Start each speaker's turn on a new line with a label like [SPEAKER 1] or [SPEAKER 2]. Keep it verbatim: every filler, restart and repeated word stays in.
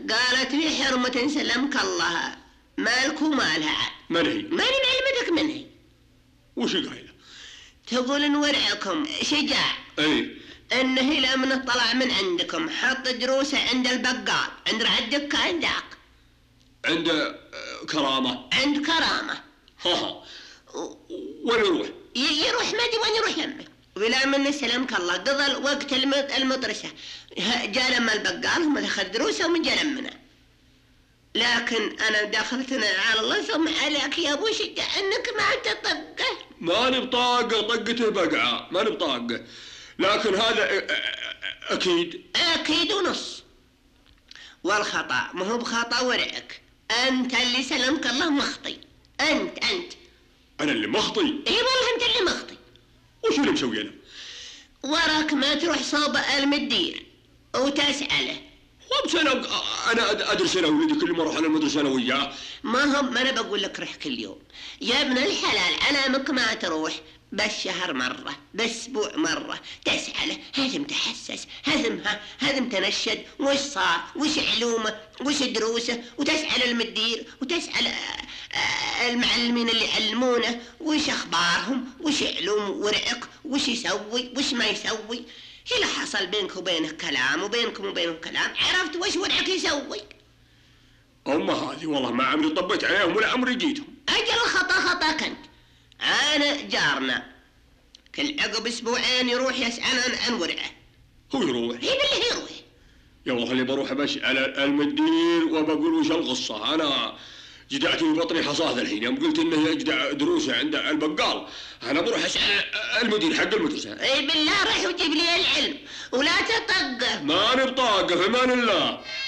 [SPEAKER 1] قالت لي حرمة سلمك الله مالك ومالها عاد.
[SPEAKER 2] من هي؟
[SPEAKER 1] ماني معلمتك من هي.
[SPEAKER 2] وش قايله؟
[SPEAKER 1] تقول ان ورعكم شجاع.
[SPEAKER 2] اي
[SPEAKER 1] انه لما طلع من عندكم حط دروسه عند البقال عند رعد دكان ذاك.
[SPEAKER 2] عنده كرامة.
[SPEAKER 1] عند كرامة.
[SPEAKER 2] ها ها. وين يروح؟
[SPEAKER 1] يروح ما ادري وين يروح يمه. ولا من سلمك الله قضى وقت المدرسة جاء لما البقال هم اخذ دروسه ومن جاء لمنا. لكن انا دخلتنا على الله ثم عليك يا ابو شجاع انك ما تطقه.
[SPEAKER 2] ماني بطاقه طقته بقعه ماني بطاقه، لكن هذا اكيد
[SPEAKER 1] اكيد ونص. والخطا ما هو بخطا ورعك، انت اللي سلمك الله مخطي. انت انت
[SPEAKER 2] انا اللي مخطي؟
[SPEAKER 1] اي والله انت اللي مخطي.
[SPEAKER 2] وش اللي مسوي له؟
[SPEAKER 1] وراك ما تروح صوب المدير وتسأله.
[SPEAKER 2] خمس سنة أنا أدرس أنا ولدي كل ما أروح على المدرسة أنا وياه.
[SPEAKER 1] ما هم ما أنا بقول لك روح كل يوم يا ابن الحلال، علامك ما تروح بالشهر مرة بأسبوع مرة تسأله هذا متحسس هذا مها هذا متنشد وش صار وش علومه وش دروسه، وتسأل المدير وتسأل المعلمين اللي يعلمونه وش أخبارهم وش علوم ورعق وش يسوي وش ما يسوي. إلا حصل بينك وبينه كلام وبينكم وبينهم كلام عرفت وش ورعك يسوي.
[SPEAKER 2] أما هذه والله ما عمري طبيت عليهم ولا عمري جيتهم.
[SPEAKER 1] أجل الخطأ خطأك أنت. أنا جارنا كل عقب أسبوعين يروح يسأل عن ورعه.
[SPEAKER 2] هو يروح؟
[SPEAKER 1] هي بالله يروح.
[SPEAKER 2] يا والله اللي بروح أسأل المدير وبقول وش القصة. أنا جدعتي ببطني حصاة الحين يوم قلت إنه يجدع دروسه عند البقال. أنا بروح أسأل المدير حق المدرسة.
[SPEAKER 1] إي بالله روح وجيب لي العلم ولا تطقه.
[SPEAKER 2] ماني بطاقة في أمان الله.